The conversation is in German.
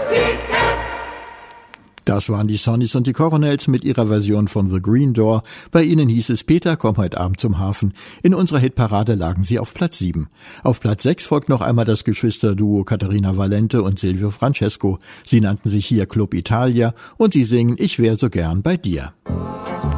Das waren die Sonnies und die Coronels mit ihrer Version von The Green Door. Bei ihnen hieß es: Peter, komm heute Abend zum Hafen. In unserer Hitparade lagen sie auf Platz 7. Auf Platz 6 folgt noch einmal das Geschwisterduo Caterina Valente und Silvio Francesco. Sie nannten sich hier Club Italia und sie singen Ich wär so gern bei dir.